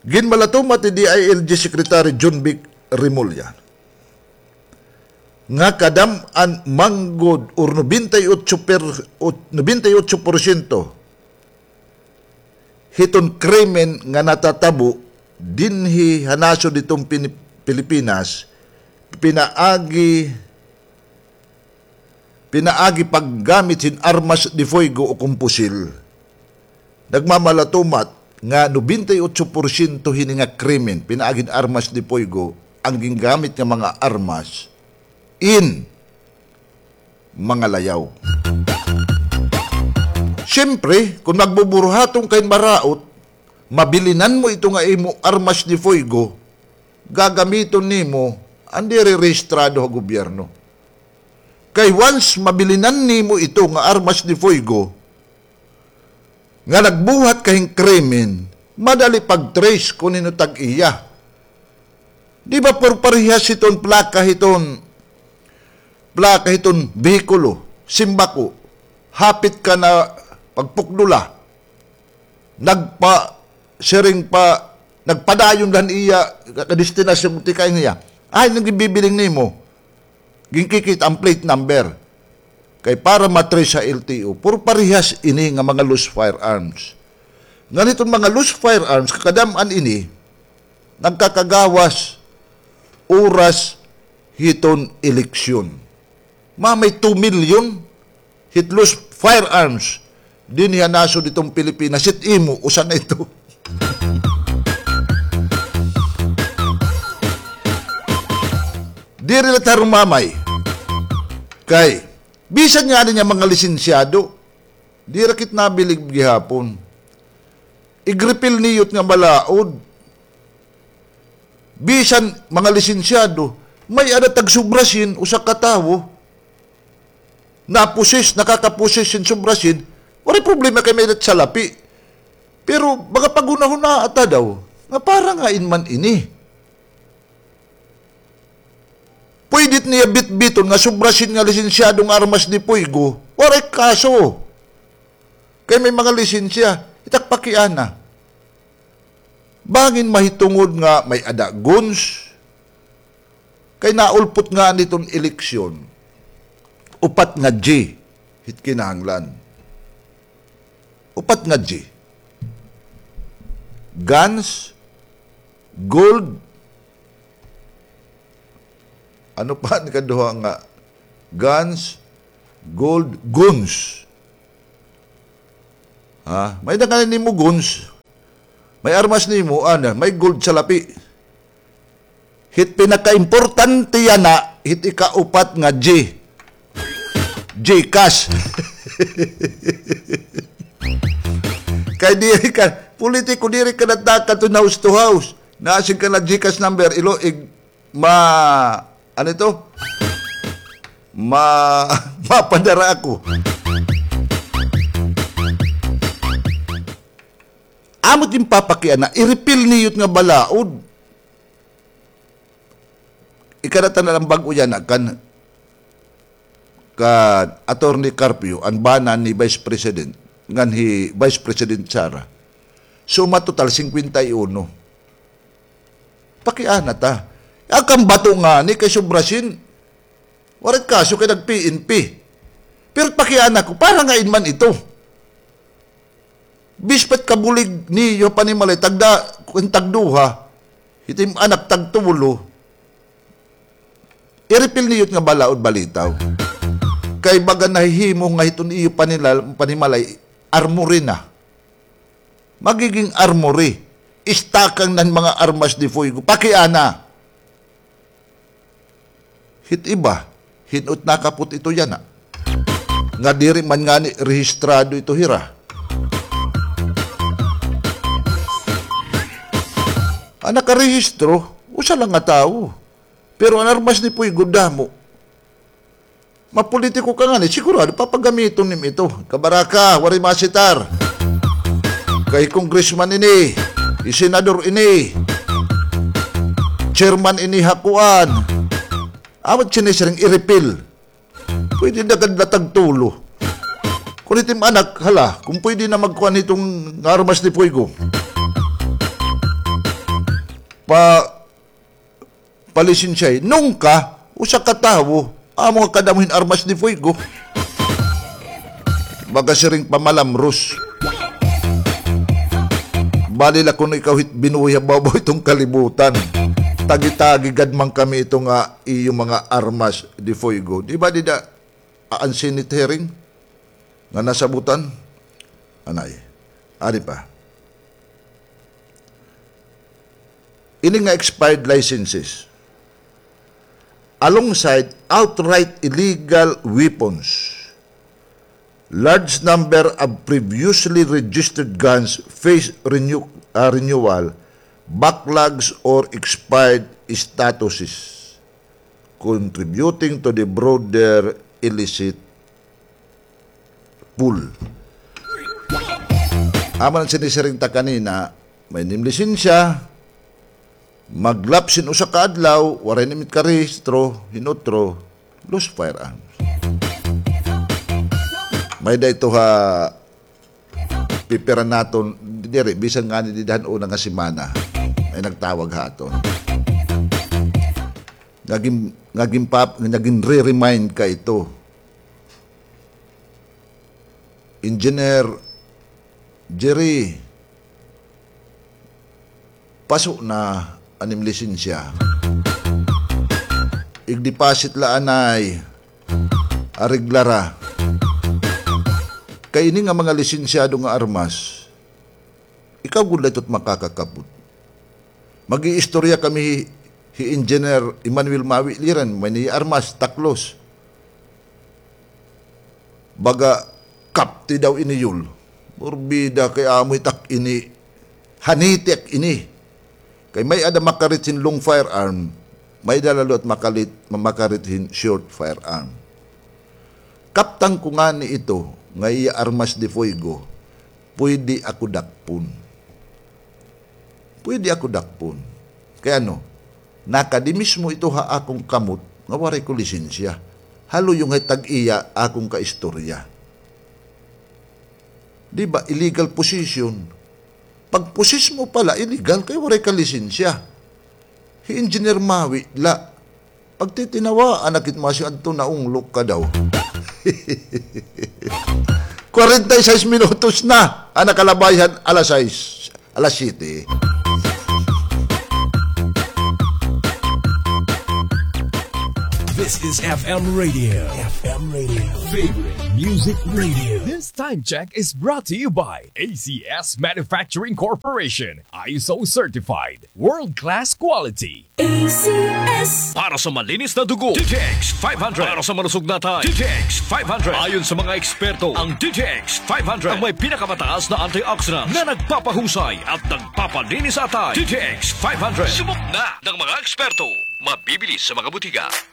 Ginmalatumat ni DILG Secretary John B. Remulla nga kadam-an manggod or 98% hiton krimen nga natatabo dinhi hanaso ditong Pilipinas pinaagi paggamit sin armas de fuego o kumpusil. Nagmamalatumat nga 98% hini nga krimen pinaagin armas de fuego ang gingamit nga mga armas in mga layaw. Siyempre, kung magbuburuhatong kayo maraot, mabilinan mo ito nga imo armas de fuego, gagamiton nimo andi re-rehistrado ang gobyerno. Kay once mabilinan nimo ito nga armas de fuego, nga nagbuhat kahing krimen, madali pag-trace kung nino tag-iya. Di ba parehas iton plaka hiton bihikulo, simbako, hapit ka na pagpukdula, nagpadayon lan iya, kadestinasyon ti kayo niya, ay nagibibiling nimo, ginkikit ang plate number, kay para matrace sa LTO, puro parehas ini nga mga loose firearms. Ganitong mga loose firearms, kakadaman ini, nagkakagawas, oras, hiton eleksyon. May 2 million hit loose firearms din hanaso ditong Pilipinas. Hit imo, usan na ito. Di rin rumamay. Kay, bisan nga niya mga lisensyado, di rakit nabilig gihapon. Igripil niyot nga malaod. Bisan mga lisensyado, may adatag subrasin o sa katawo, nakakapusis sin subrasin, wala problema kay may salapi. Pero baga pagunahon na ata daw, nga para nga inman ini. Pwedit niya bit-biton nga subrasin nga lisensyadong armas di fuego, wala kaso. Kay may mga lisensya, itakpakian na. Bangin mahitungod nga may ada guns, kay naulpot nga nitong eleksyon, upat nga G, hit kinahanglan. Upat nga G. Guns, gold, ano pa ang kaduha nga? Guns, gold, guns. May dangalan ni mo guns. May armas ni mo, may gold sa lapi. Hit pinaka-importante yan na, hit ikaupat nga G. Gcash. Kay diri ka, politiko diri ka nataka to house to house. Naasig ka na Gcash number, mapadara ako. Amot yung papakian na, i-repeal niyot nga balaod. Ikaratan na lang bago yan, kan Attorney Carpio, ang banan ni Vice President, ngan hi Vice President Sara. Suma total 51. Pakiana ta. Akang bato nga ni kay Subrasin. Warat kaso kay nag-PNP. Pero pakiana ko, para nga inman ito. Bispet kabulig niyo panimalay, tagduha, hitim anak tagtulo, i-repeal niyot nga balaod balitaw. Kay baga nahihimo nga hiton iyo panimalay, armory na. Magiging armory. Istakang ng mga armas de fuego. Pakiana. Hit iba. Hinut nakaput ito yan. Nga diri man nga ni rehistrado ito hira. Nakarehistro, usa lang nga tao. Pero ang armas de fuego damo. Mapolitiko ka nga ni, sigurado papagamiton nim ito. Kabaraka, wari masitar. Kay congressman ini, senador ini, chairman ini hakuan. Amat sinisering i-repeal. Pwede na kadlatag tulo. Kung itim anak, hala, kung pwede na magkuhan itong armas de fuego. palisensya nung ka usa ka tawo amo nga kadamuhin armas de fuego. Baga siring pamalamros. Balila kung ikaw binuya babaw itong kalibutan. Tagi-tagi gadmang kami ito nga iyong mga armas de fuego. Di ba di da aansinit hearing nga nasabutan? Anay. Ani pa. Ini nga expired licenses alongside outright illegal weapons. Large number of previously registered guns face renewal, backlogs or expired statuses, contributing to the broader illicit pool. Aman ang sinisiring ta kanina, may lisensya, maglapsin usa ka adlaw, waray nimit ka rehistro, hinotro, loose firearms. May da ito ha pipira naton diri bisan nga ni didahan una nga semana ay nagtawag haton. Naging re-remind ka ito. Engineer Jerry, pasok na anim lisensya. Igdeposit la anay ariglara. Kay ini nga mga lisensyado nga armas, ikaw gulay to't makakakabot. Mag-iistorya kami hi Engineer Emmanuel Mawi liran, may ni armas, taklos. Baga, kapti daw ini yul. Urbida kay amoy tak ini, hanitek ini. Kay may ada makaritin long firearm, may dalalo at makaritin short firearm. Kaptang ko nga ni ito, nga iya armas de fuego, pwede ako dakpon. Pwede ako dakpon. Kaya ano, nakadi mismo ito ha akong kamot, nga waray ko lisensya. Halo yung hatag iya akong kaistorya. Di ba, illegal possession. Pag possess mo pala, illegal, kaya waray ka lisensya. Si Engineer Mawi, la, pag titinawa, anakit mo siya ito na unglok ka daw. 46 minutos na ang nakalabayan alas 6, alas 7. This is FM Radio. FM Radio. Favorite Music Radio. This time check is brought to you by ACS Manufacturing Corporation. ISO certified. World-class quality. ACS. Para sa malinis na dugo, DTX 500. Para sa malusog na tayo, DTX 500. Ayon sa mga eksperto, ang DTX 500 ang may pinakamataas na antioxidants na nagpapahusay at nagpapalinis sa tayo. DTX 500. Subok na ng mga eksperto. Mabibili sa mga butika.